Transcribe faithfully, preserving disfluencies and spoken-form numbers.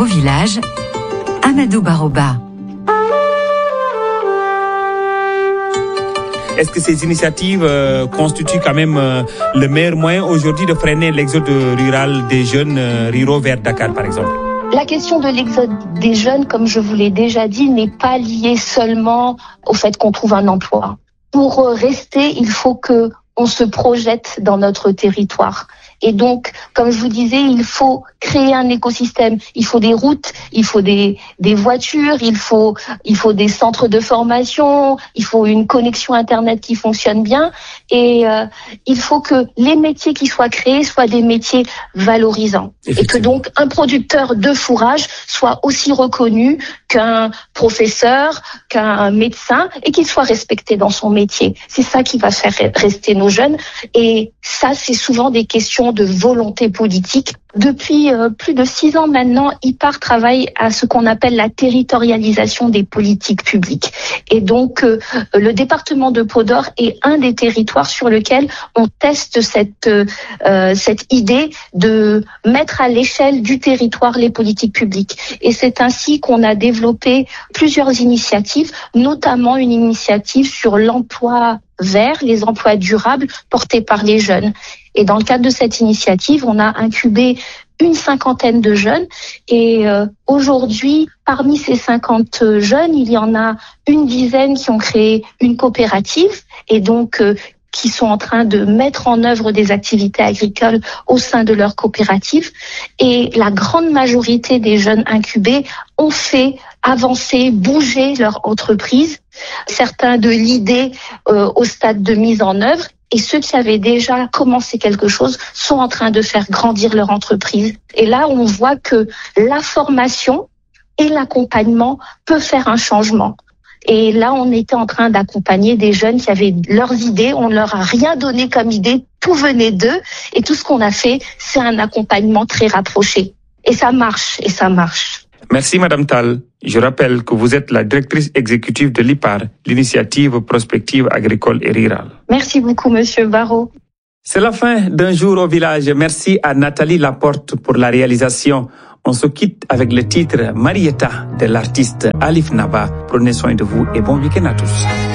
au village, Amadou Baroba. Est-ce que ces initiatives euh, constituent quand même euh, le meilleur moyen aujourd'hui de freiner l'exode rural des jeunes euh, ruraux vers Dakar, par exemple? La question de l'exode des jeunes, comme je vous l'ai déjà dit, n'est pas liée seulement au fait qu'on trouve un emploi. Pour rester, il faut que on se projette dans notre territoire. Et donc, comme je vous disais, il faut créer un écosystème. Il faut des routes, il faut des, des voitures, il faut, il faut des centres de formation, il faut une connexion Internet qui fonctionne bien. Et euh, il faut que les métiers qui soient créés soient des métiers valorisants. Et que donc, un producteur de fourrage soit aussi reconnu qu'un professeur, qu'un médecin, et qu'il soit respecté dans son métier. C'est ça qui va faire rester nos jeunes. Et ça, c'est souvent des questions de volonté politique. Depuis euh, plus de six ans maintenant, I P A R travaille à ce qu'on appelle la territorialisation des politiques publiques. Et donc, euh, le département de Podor est un des territoires sur lequel on teste cette euh, cette idée de mettre à l'échelle du territoire les politiques publiques. Et c'est ainsi qu'on a développé plusieurs initiatives, notamment une initiative sur l'emploi vert, les emplois durables portés par les jeunes. Et dans le cadre de cette initiative, on a incubé une cinquantaine de jeunes et euh, aujourd'hui, parmi ces cinquante jeunes, il y en a une dizaine qui ont créé une coopérative et donc euh, qui sont en train de mettre en œuvre des activités agricoles au sein de leur coopérative. Et la grande majorité des jeunes incubés ont fait avancer, bouger leur entreprise, certains de l'idée euh, au stade de mise en œuvre. Et ceux qui avaient déjà commencé quelque chose sont en train de faire grandir leur entreprise. Et là, on voit que la formation et l'accompagnement peuvent faire un changement. Et là, on était en train d'accompagner des jeunes qui avaient leurs idées. On ne leur a rien donné comme idée. Tout venait d'eux. Et tout ce qu'on a fait, c'est un accompagnement très rapproché. Et ça marche, et ça marche. Merci Madame Tall. Je rappelle que vous êtes la directrice exécutive de l'I P A R, l'initiative prospective agricole et rurale. Merci beaucoup, Monsieur Barrault. C'est la fin d'un jour au village. Merci à Nathalie Laporte pour la réalisation. On se quitte avec le titre Marietta de l'artiste Alif Naba. Prenez soin de vous et bon week-end à tous.